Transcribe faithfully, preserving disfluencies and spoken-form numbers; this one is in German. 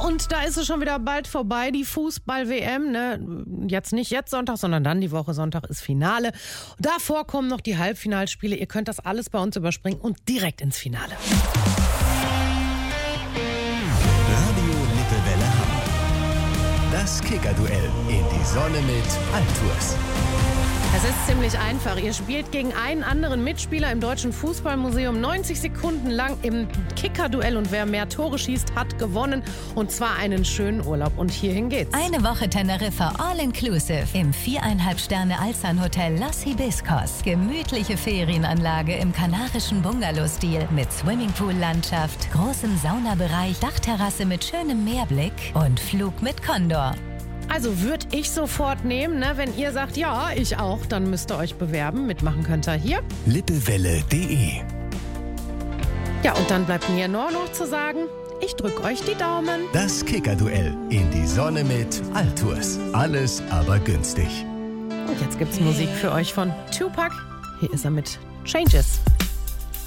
und da ist es schon wieder bald vorbei, die Fußball-W M. Ne? Jetzt nicht jetzt Sonntag, sondern dann die Woche Sonntag ist Finale. Davor kommen noch die Halbfinalspiele. Ihr könnt das alles bei uns überspringen und direkt ins Finale. Radio Lippewelle Hamm. Das Kicker-Duell in die Sonne mit Altours. Es ist ziemlich einfach. Ihr spielt gegen einen anderen Mitspieler im Deutschen Fußballmuseum neunzig Sekunden lang im Kicker-Duell. Und wer mehr Tore schießt, hat gewonnen. Und zwar einen schönen Urlaub. Und hierhin geht's. Eine Woche Teneriffa All-Inclusive im viereinhalb Sterne Alsan-Hotel Los Hibiscos. Gemütliche Ferienanlage im kanarischen Bungalow-Stil mit Swimmingpool-Landschaft, großem Saunabereich, Dachterrasse mit schönem Meerblick und Flug mit Condor. Also würde ich sofort nehmen, ne? Wenn ihr sagt, ja, ich auch, dann müsst ihr euch bewerben. Mitmachen könnt ihr hier. lippewelle punkt de. Ja, und dann bleibt mir nur noch zu sagen, ich drück euch die Daumen. Das Kicker-Duell in die Sonne mit Altours. Alles aber günstig. Und jetzt gibt's Musik für euch von Tupac. Hier ist er mit Changes.